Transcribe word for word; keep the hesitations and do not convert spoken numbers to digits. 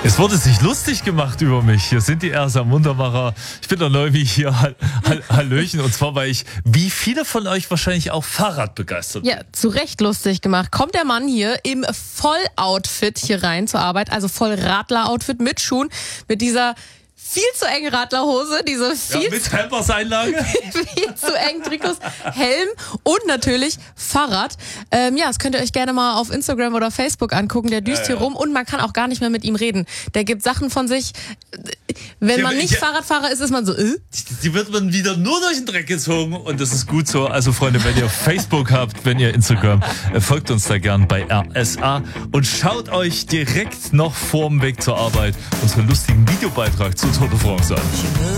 Es wurde sich lustig gemacht über mich. Hier sind die Ersa Muntermacher. Ich bin der Neuwi hier. Hall, Hall, Hallöchen. Und zwar, weil ich, wie viele von euch wahrscheinlich auch Fahrrad begeistert bin. Ja, zu Recht lustig gemacht. Kommt der Mann hier im Volloutfit hier rein zur Arbeit, also Vollradler-Outfit mit Schuhen, mit dieser viel zu engen Radlerhose, diese viel, Ja, mit Helferseinlage. viel zu engen Trikots, Helm und natürlich Fahrrad. Ähm, ja, das könnt ihr euch gerne mal auf Instagram oder Facebook angucken. Der düst Ja, hier ja. rum und man kann auch gar nicht mehr mit ihm reden. Der gibt Sachen von sich. Wenn Ja, man aber nicht ich- Fahrradfahrer ist, ist man so, äh? Die wird man wieder nur durch den Dreck gezogen und das ist gut so. Also Freunde, wenn ihr Facebook habt, wenn ihr Instagram, äh, folgt uns da gern bei R S A und schaut euch direkt noch vorm Weg zur Arbeit unseren lustigen Videobeitrag zu Tour de France an.